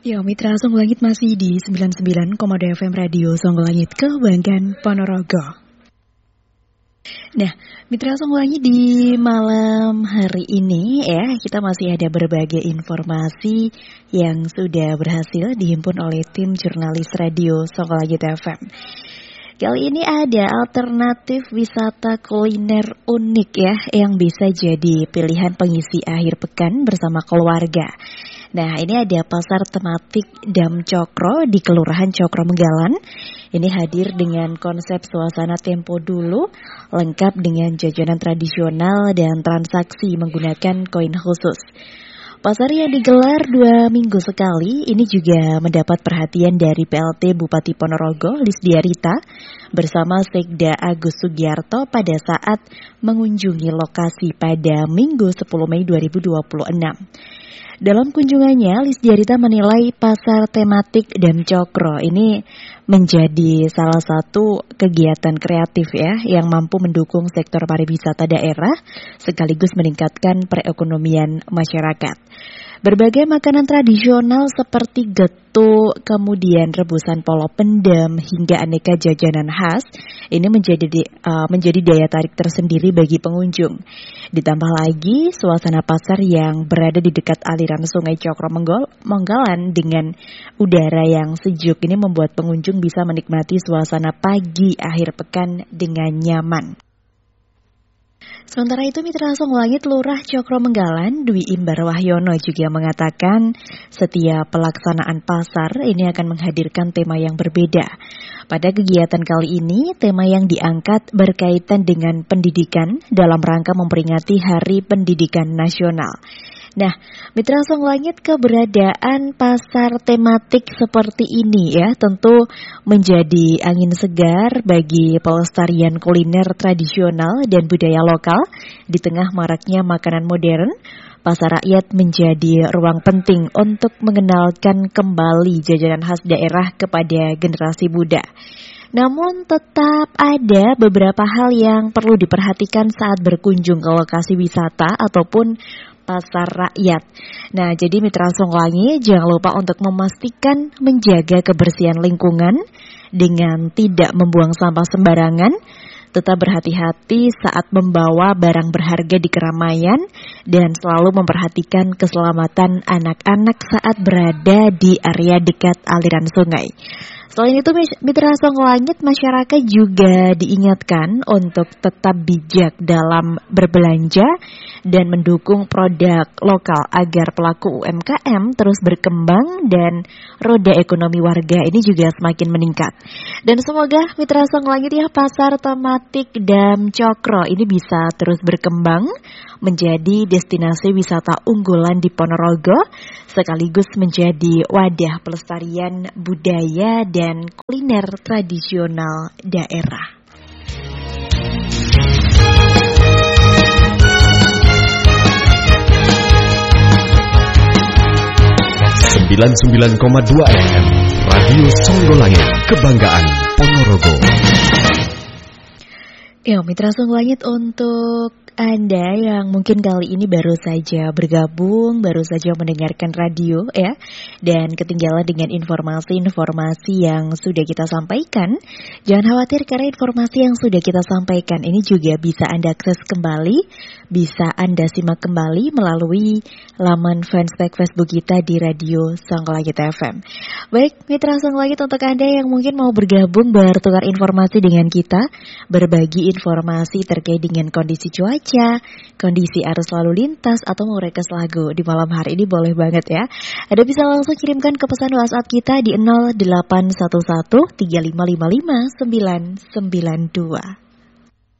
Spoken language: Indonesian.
Ya, Mitra Songgolangit masih di 99,2 FM Radio Songgolangit Kebanggaan Ponorogo. Nah, Mitra Songgolangit di malam hari ini ya, kita masih ada berbagai informasi yang sudah berhasil dihimpun oleh tim jurnalis Radio Songgolangit FM. Kali ini ada alternatif wisata kuliner unik ya, yang bisa jadi pilihan pengisi akhir pekan bersama keluarga. Nah, ini ada pasar tematik Dam Cokro di Kelurahan Cokro Menggalan. Ini hadir dengan konsep suasana tempo dulu, lengkap dengan jajanan tradisional dan transaksi menggunakan koin khusus. Pasar yang digelar 2 minggu sekali ini juga mendapat perhatian dari PLT Bupati Ponorogo Lisdiarita bersama Sekda Agus Sugiarto pada saat mengunjungi lokasi pada Minggu 10 Mei 2026. Dalam kunjungannya, Lisdiarita menilai pasar tematik Dam Cokro ini menjadi salah satu kegiatan kreatif ya yang mampu mendukung sektor pariwisata daerah sekaligus meningkatkan perekonomian masyarakat. Berbagai makanan tradisional seperti getuk, kemudian rebusan polo pendem hingga aneka jajanan khas ini menjadi daya tarik tersendiri bagi pengunjung. Ditambah lagi suasana pasar yang berada di dekat aliran Sungai Cokro Menggalan dengan udara yang sejuk ini membuat pengunjung bisa menikmati suasana pagi akhir pekan dengan nyaman. Sementara itu, Mitra Songgolangit Lurah Cokro Menggalan Dwi Imbar Wahyono juga mengatakan setiap pelaksanaan pasar ini akan menghadirkan tema yang berbeda. Pada kegiatan kali ini, tema yang diangkat berkaitan dengan pendidikan dalam rangka memperingati Hari Pendidikan Nasional. Nah, Mitra Songgolangit, keberadaan pasar tematik seperti ini ya tentu menjadi angin segar bagi pelestarian kuliner tradisional dan budaya lokal di tengah maraknya makanan modern. Pasar rakyat menjadi ruang penting untuk mengenalkan kembali jajanan khas daerah kepada generasi muda. Namun tetap ada beberapa hal yang perlu diperhatikan saat berkunjung ke lokasi wisata ataupun pasar rakyat. Nah, jadi Mitra Songgolangit jangan lupa untuk memastikan menjaga kebersihan lingkungan dengan tidak membuang sampah sembarangan. Tetap berhati-hati saat membawa barang berharga di keramaian dan selalu memperhatikan keselamatan anak-anak saat berada di area dekat aliran sungai. Selain itu, Mitra Songgolangit, masyarakat juga diingatkan untuk tetap bijak dalam berbelanja dan mendukung produk lokal agar pelaku UMKM terus berkembang dan roda ekonomi warga ini juga semakin meningkat. Dan semoga Mitra Songgolangit ya, pasar tematik Dam Cokro ini bisa terus berkembang menjadi destinasi wisata unggulan di Ponorogo sekaligus menjadi wadah pelestarian budaya dan kuliner tradisional daerah. 99,2 FM Radio Songgolangit Kebanggaan Ponorogo. Ya, Mitra Songgolangit, untuk Anda yang mungkin kali ini baru saja bergabung, baru saja mendengarkan radio ya, dan ketinggalan dengan informasi-informasi yang sudah kita sampaikan, jangan khawatir karena informasi yang sudah kita sampaikan ini juga bisa Anda akses kembali, bisa Anda simak kembali melalui laman fanspage Facebook kita di Radio Songgolangit FM. Baik, Mitra Songgolangit, untuk Anda yang mungkin mau bergabung bertukar informasi dengan kita, berbagi informasi terkait dengan kondisi cuaca, kondisi arus lalu lintas, atau mau request lagu di malam hari ini, boleh banget ya. Anda bisa langsung kirimkan ke pesan WhatsApp kita di 0811 3555 992.